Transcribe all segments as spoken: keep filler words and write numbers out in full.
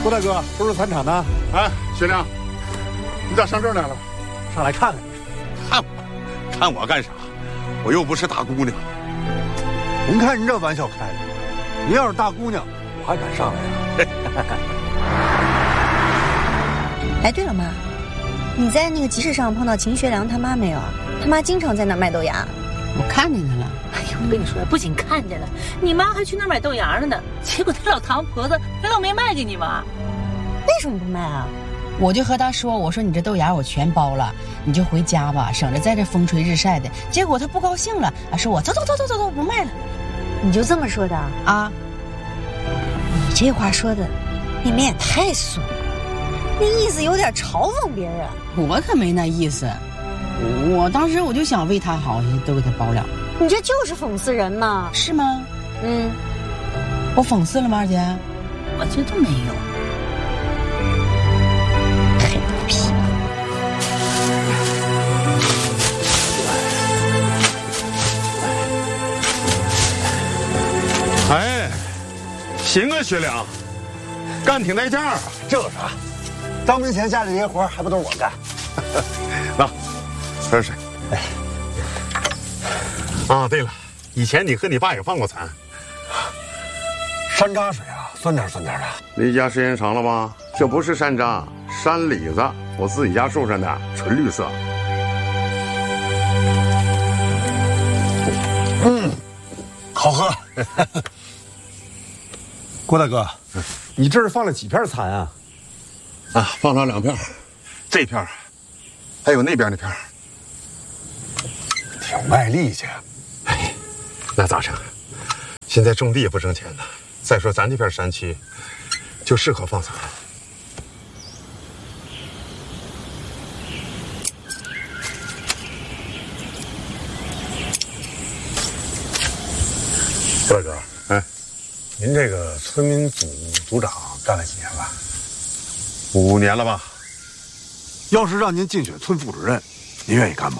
郭大哥，收拾残场呢？ 哎，学良，你咋上这儿来了？ 上来看看你。 看我，看我干啥？我又不是大姑娘。 您看您这玩笑开的，您要是大姑娘，我还敢上来呀？ 哎，对了妈，你在那个集市上碰到秦学良他妈没有啊？他妈经常在那儿卖豆芽。 我看见他了。 哎呦，我跟你说，不仅看见了，你妈还去那儿买豆芽了呢。结果那老唐婆子难道没卖给你妈？ 为什么不卖啊？ 我就和他说，我说你这豆芽我全包了，你就回家吧，省着在这风吹日晒的。结果他不高兴了，说我走走走走走走，不卖了。 你就这么说的啊？ 你这话说的，你们也太损了，那意思有点嘲讽别人。 我可没那意思，我当时我就想为他好，都给他包了。 你这就是讽刺人嘛？ 是吗？ 嗯， 我讽刺了吗，二姐？ 我觉得没有。 哎，行啊，学良，干挺带劲儿。 这有啥？当兵前家里这些活还不都是我干？ 来，喝水。哎，啊，对了，以前你和你爸也放过蚕。 山楂水啊，酸点酸点的。 离家时间长了吧？这不是山楂，山李子，我自己家种上的，纯绿色。 嗯，好喝。郭大哥，你这是放了几片蚕啊？ 啊，放了两片，这片还有那边那片。 挺卖力气。 哎，那咋成？现在种地也不挣钱呢。再说咱这片山区，就适合放蚕。 郭大哥， 哎， 您这个村民组组长干了几年了？ 五年了吧？ 要是让您竞选村副主任，您愿意干不？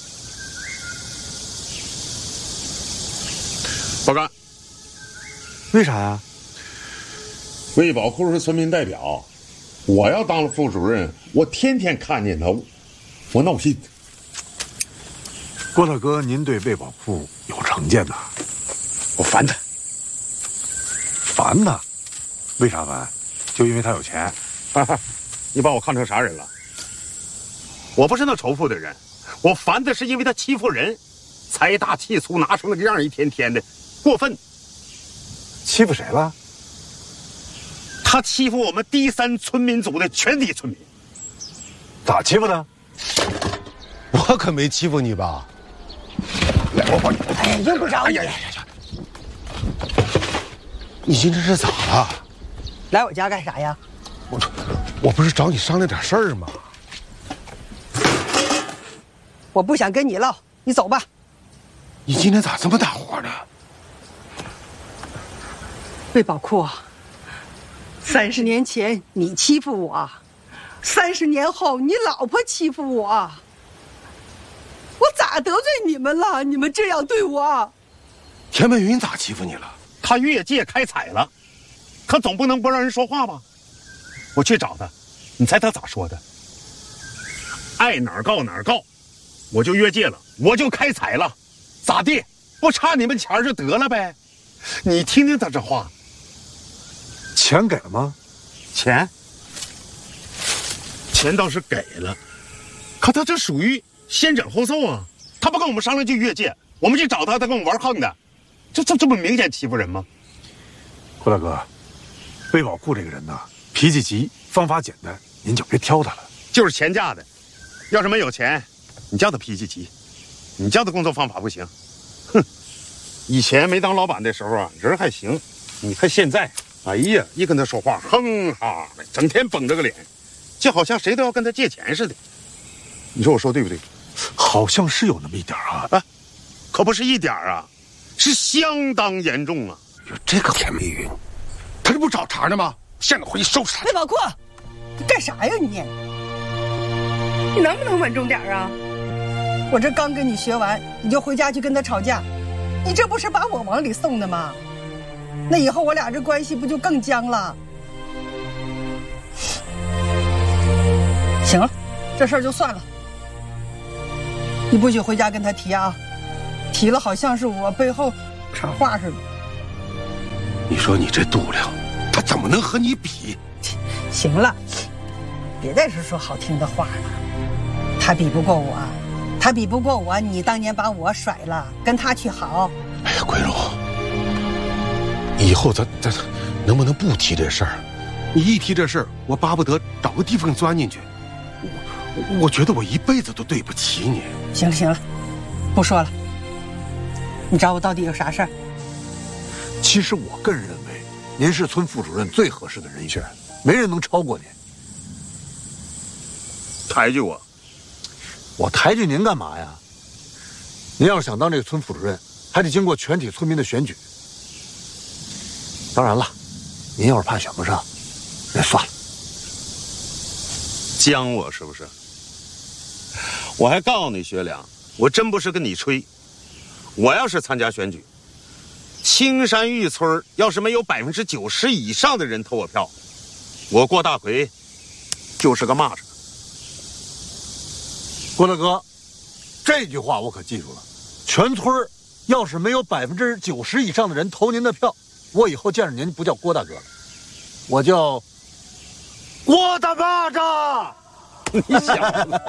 不干。 为啥呀？ 魏宝库是村民代表，我要当了副主任，我天天看见他，我闹心。 郭大哥，您对魏宝库有成见呐？ 我烦他。 烦他？为啥烦？就因为他有钱？ 哈哈，你把我看成啥人了？我不是那仇富的人，我烦的是因为他欺负人，财大气粗，拿成那个样，一天天的过分。 欺负谁了？ 他欺负我们第三村民组的全体村民。 咋欺负的？ 我可没欺负你吧？ 来，我帮你。 哎，用不着你。 哎呀呀呀呀！你今天是咋了？ 来我家干啥呀？ 我我不是找你商量点事儿吗？ 我不想跟你唠，你走吧。 你今天咋这么大火呢？ 魏宝库，三十年前你欺负我，三十年后你老婆欺负我，我咋得罪你们了？你们这样对我？ 田美云咋欺负你了？ 他越界开采了，可总不能不让人说话吧？我去找他，你猜他咋说的？爱哪儿告哪儿告，我就越界了，我就开采了，咋地？不差你们钱儿就得了呗？你听听他这话。 钱给了吗？ 钱，钱倒是给了，可他这属于先斩后奏啊！他不跟我们商量就越界，我们去找他，他跟我们玩横的，这这这不明显欺负人吗？ 郭大哥，魏宝库这个人呐，脾气急，方法简单，您就别挑他了。 就是钱架的，要是没有钱，你叫他脾气急，你叫他工作方法不行。哼，以前没当老板的时候啊，人还行，你看现在。哎呀，一跟他说话，哼哈的，整天绷着个脸，就好像谁都要跟他借钱似的。你说我说对不对？ 好像是有那么一点啊， 啊，可不是一点啊，是相当严重啊！ 有这个田美云，他这不找茬呢吗？现在回去收拾他。 魏宝库，你干啥呀你？你能不能稳重点啊？我这刚跟你学完，你就回家去跟他吵架，你这不是把我往里送的吗？那以后我俩这关系不就更僵了？ 这事儿就算了，你不许回家跟他提啊，提了好像是我背后插话似的。 你说你这度量，他怎么能和你比？ 行了，别再是说好听的话了。他比不过我，他比不过我。你当年把我甩了，跟他去好。 哎呀，桂荣，以后咱咱能不能不提这事儿？你一提这事儿，我巴不得找个地缝钻进去。我我觉得我一辈子都对不起你。 行了行了，不说了。你找我到底有啥事儿？ 其实我个人认为，您是村副主任最合适的人选，没人能超过您。 抬举我？ 我抬举您干嘛呀？您要是想当这个村副主任，还得经过全体村民的选举。当然了，您要是怕选不上，那算了。 将我是不是？我还告诉你，学良，我真不是跟你吹。我要是参加选举，青山峪村要是没有百分之九十以上的人投我票，我郭大奎就是个蚂蚱。 郭大哥，这句话我可记住了。全村要是没有百分之九十以上的人投您的票，我以后见着您不叫郭大哥了，我叫郭大蚂蚱。 你想呢？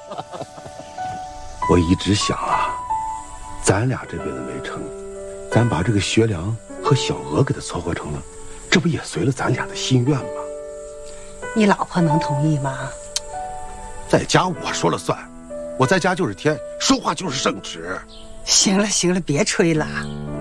我一直想啊，咱俩这辈子没成，咱把这个学良和小娥给他撮合成了，这不也随了咱俩的心愿吗？ 你老婆能同意吗？ 在家我说了算，我在家就是天，说话就是圣旨。 行了行了，别吹了。